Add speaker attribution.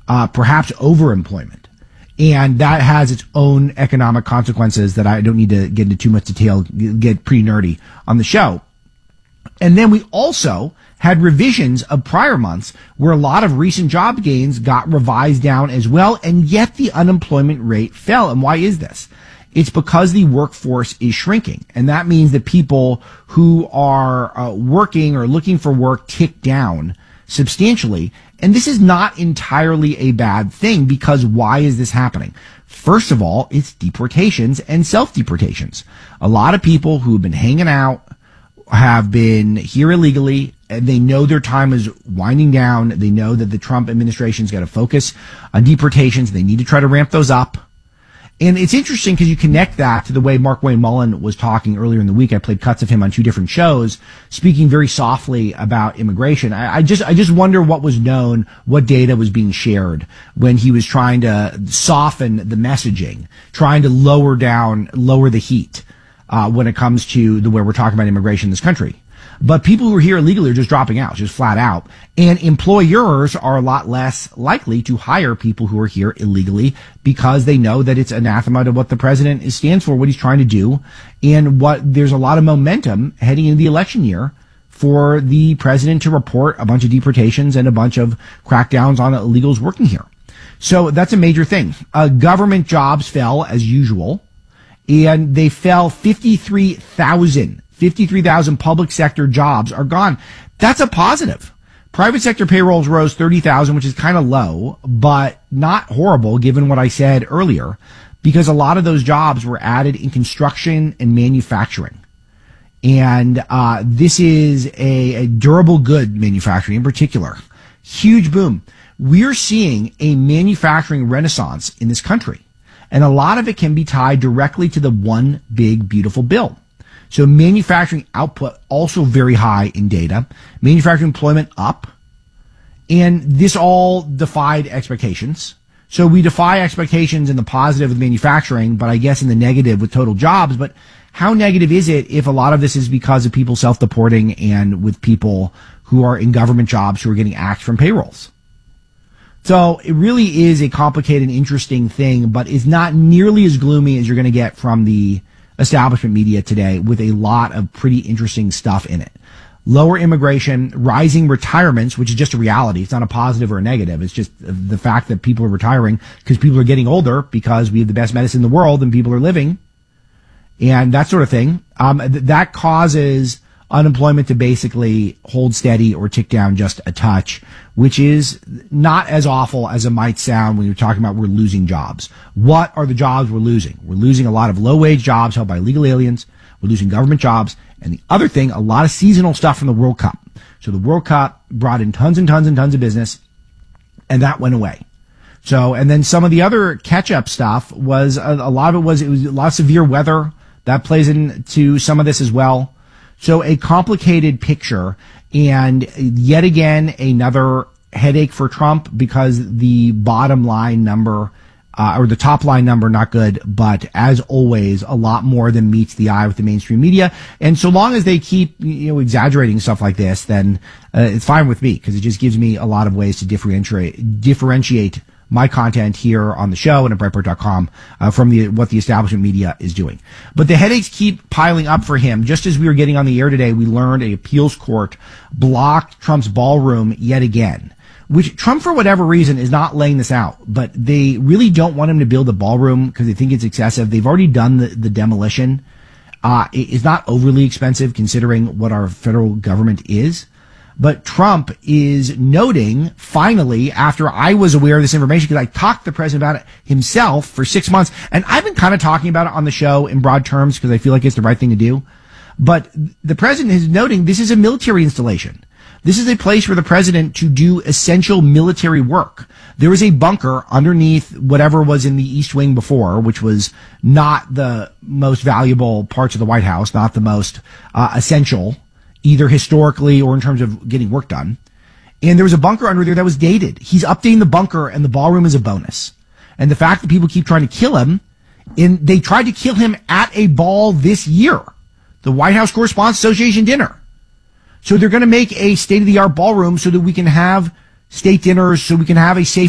Speaker 1: perhaps overemployment. And that has its own economic consequences that I don't need to get into too much detail, get pretty nerdy on the show. And then we also had revisions of prior months where a lot of recent job gains got revised down as well, and yet the unemployment rate fell. And why is this? It's because the workforce is shrinking. And that means that people who are working or looking for work tick down substantially. And this is not entirely a bad thing, because why is this happening? First of all, it's deportations and self-deportations. A lot of people who have been hanging out, have been here illegally, and they know their time is winding down. They know that the Trump administration's got to focus on deportations. They need to try to ramp those up. And it's interesting because you connect that to the way Markwayne Mullin was talking earlier in the week. I played cuts of him on two different shows, speaking very softly about immigration. I just wonder what was known, what data was being shared when he was trying to soften the messaging, trying to lower the heat when it comes to the way we're talking about immigration in this country. But people who are here illegally are just dropping out, just flat out. And employers are a lot less likely to hire people who are here illegally because they know that it's anathema to what the president stands for, what he's trying to do, and there's a lot of momentum heading into the election year for the president to report a bunch of deportations and a bunch of crackdowns on illegals working here. So that's a major thing. Government jobs fell as usual, and they fell 53,000 public sector jobs are gone. That's a positive. Private sector payrolls rose 30,000, which is kind of low, but not horrible given what I said earlier, because a lot of those jobs were added in construction and manufacturing. And this is a durable good manufacturing in particular. Huge boom. We're seeing a manufacturing renaissance in this country. And a lot of it can be tied directly to the one big beautiful bill. So manufacturing output also very high in data. Manufacturing employment up. And this all defied expectations. So we defy expectations in the positive with manufacturing, but I guess in the negative with total jobs. But how negative is it if a lot of this is because of people self-deporting and with people who are in government jobs who are getting axed from payrolls? So it really is a complicated, interesting thing, but is not nearly as gloomy as you're going to get from the establishment media today, with a lot of pretty interesting stuff in it. Lower immigration, rising retirements, which is just a reality. It's not a positive or a negative. It's just the fact that people are retiring because people are getting older, because we have the best medicine in the world and people are living, and that sort of thing. That causes unemployment to basically hold steady or tick down just a touch, which is not as awful as it might sound when you're talking about we're losing jobs. What are the jobs we're losing? We're losing a lot of low-wage jobs held by illegal aliens. We're losing government jobs. And the other thing, a lot of seasonal stuff from the World Cup. So the World Cup brought in tons and tons and tons of business, and that went away. So, and then some of the other catch-up stuff was, a lot of it was a lot of severe weather. That plays into some of this as well. So a complicated picture, and yet again, another headache for Trump, because the bottom line number, or the top line number, not good, but as always, a lot more than meets the eye with the mainstream media. And so long as they keep, exaggerating stuff like this, then it's fine with me, because it just gives me a lot of ways to differentiate my content here on the show and at Breitbart.com from what the establishment media is doing. But the headaches keep piling up for him. Just as we were getting on the air today, we learned an appeals court blocked Trump's ballroom yet again, which Trump, for whatever reason, is not laying this out. But they really don't want him to build a ballroom because they think it's excessive. They've already done the demolition. It's not overly expensive considering what our federal government is. But Trump is noting, finally, after I was aware of this information, because I talked to the president about it himself for 6 months, and I've been kind of talking about it on the show in broad terms because I feel like it's the right thing to do. But the president is noting this is a military installation. This is a place for the president to do essential military work. There is a bunker underneath whatever was in the East Wing before, which was not the most valuable parts of the White House, not the most essential, either historically or in terms of getting work done. And there was a bunker under there that was dated. He's updating the bunker, and the ballroom is a bonus. And the fact that people keep trying to kill him, and they tried to kill him at a ball this year, the White House Correspondents Association dinner. So they're going to make a state-of-the-art ballroom so that we can have state dinners, so we can have a safe